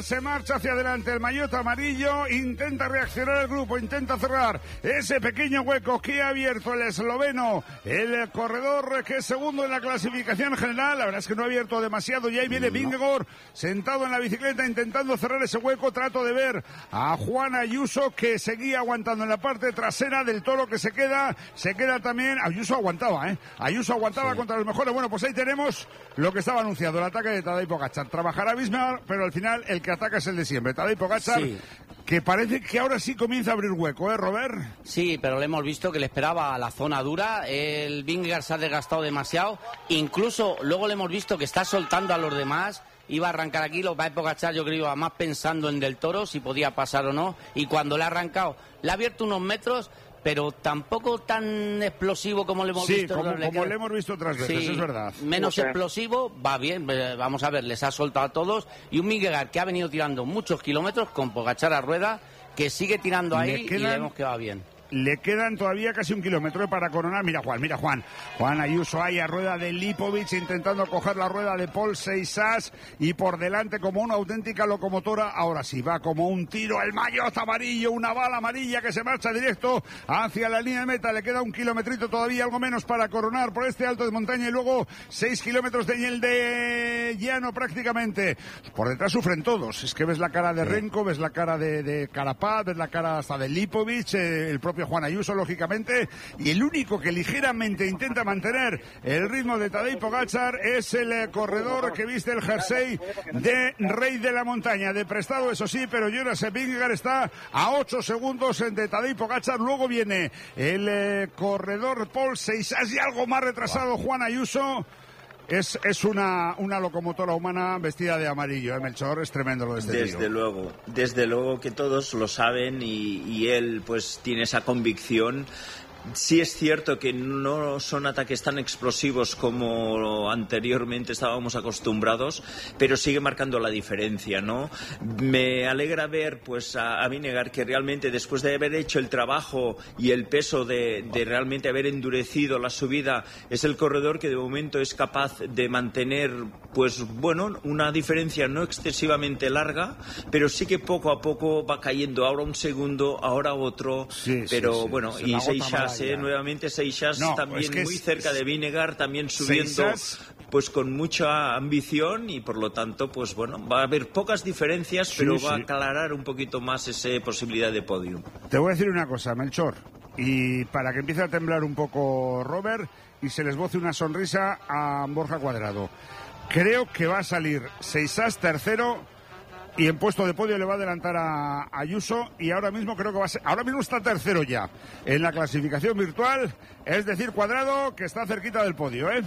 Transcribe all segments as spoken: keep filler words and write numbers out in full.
Se marcha hacia adelante el maillot amarillo, intenta reaccionar el grupo, intenta cerrar ese pequeño hueco que ha abierto el esloveno, el corredor que es segundo en la clasificación general. La verdad es que no ha abierto demasiado y ahí viene Vingegaard sentado en la bicicleta intentando cerrar ese hueco. Trato de ver a Juan Ayuso que seguía aguantando en la parte trasera del Toro, que se queda, se queda también. Ayuso aguantaba, ¿eh? Ayuso aguantaba sí. contra los mejores. Bueno, pues ahí tenemos lo que estaba anunciado, el ataque de Tadej Pogačar. Trabajará Bismarck, pero al final el que ataca es el de siempre, Tadej Pogačar, sí. que parece que ahora sí comienza a abrir hueco, ¿eh, Robert? Sí, pero le hemos visto que le esperaba a la zona dura, el Vingegaard se ha desgastado demasiado, incluso luego le hemos visto que está soltando a los demás, iba a arrancar aquí, lo Tadej Pogačar yo creo iba más pensando en Del Toro, si podía pasar o no, y cuando le ha arrancado, le ha abierto unos metros, pero tampoco tan explosivo como le hemos sí, visto. como, como le hemos visto otras veces, sí, es verdad. Menos okay. explosivo, va bien, vamos a ver, les ha soltado a todos. Y un Vingegaard que ha venido tirando muchos kilómetros con Pogačar a rueda, que sigue tirando ahí quedan... y vemos que va bien. Le quedan todavía casi un kilómetro para coronar. Mira Juan, mira Juan. Juan Ayuso ahí a rueda de Lipovic intentando coger la rueda de Paul Seixas y por delante como una auténtica locomotora. Ahora sí, va como un tiro el maillot amarillo, una bala amarilla que se marcha directo hacia la línea de meta. Le queda un kilometrito todavía, algo menos para coronar por este alto de montaña y luego seis kilómetros de hiel de llano prácticamente. Por detrás sufren todos. Es que ves la cara de Renko, ves la cara de, de Carapaz, ves la cara hasta de Lipovic, eh, el propio Juan Ayuso, lógicamente, y el único que ligeramente intenta mantener el ritmo de Tadej Pogačar es el eh, corredor que viste el jersey de Rey de la Montaña, de prestado, eso sí, pero Jonas Vingegaard está a ocho segundos de Tadej Pogačar. Luego viene el eh, corredor Paul Seixas y algo más retrasado Juan Ayuso. Es, es una, una locomotora humana vestida de amarillo, ¿eh, Melchor? Es tremendo lo de este Desde tío. luego, desde luego que todos lo saben y, y él pues tiene esa convicción. Sí es cierto que no son ataques tan explosivos como anteriormente estábamos acostumbrados, pero sigue marcando la diferencia, ¿no? Me alegra ver pues a, a Vingegaard que realmente después de haber hecho el trabajo y el peso de, de realmente haber endurecido la subida, es el corredor que de momento es capaz de mantener pues bueno, una diferencia no excesivamente larga, pero sí que poco a poco va cayendo, ahora un segundo, ahora otro, sí, pero sí, sí. bueno, Se y Seixas Eh, nuevamente Seixas no, también es muy es, cerca de Vingegaard, también subiendo Seixas, pues con mucha ambición y por lo tanto pues bueno, va a haber pocas diferencias, sí, pero va sí. a aclarar un poquito más esa posibilidad de podio. Te voy a decir una cosa, Melchor, y para que empiece a temblar un poco Robert y se les boce una sonrisa a Borja Cuadrado, creo que va a salir Seixas tercero y en puesto de podio le va a adelantar a Ayuso y ahora mismo creo que va a ser, ahora mismo está tercero ya en la clasificación virtual, es decir, Cuadrado que está cerquita del podio, ¿eh?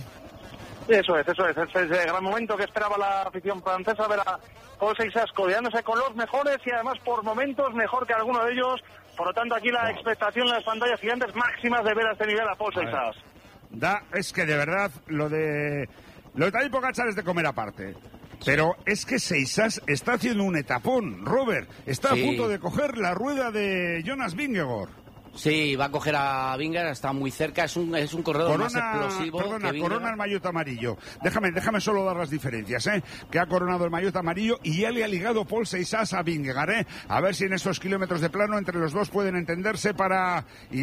Eso es, eso es, ese es el gran momento que esperaba la afición francesa, ver a Paul Seixas codeándose con los mejores y además por momentos mejor que alguno de ellos, por lo tanto aquí la expectación en las pantallas gigantes máximas de ver a este nivel a Paul Seixas. Da, es que de verdad lo de lo de Tadej Pogačar es de comer aparte. Pero es que Seixas está haciendo un etapón, Robert. Está sí. a punto de coger la rueda de Jonas Vingegaard. Sí, va a coger a Vingegaard, está muy cerca, es un, es un corredor corona, más explosivo. Perdona, que corona el maillot amarillo. Déjame, déjame solo dar las diferencias, ¿eh? Que ha coronado el maillot amarillo y ya le ha ligado Paul Seixas a Vingegaard, ¿eh? A ver si en estos kilómetros de plano entre los dos pueden entenderse para...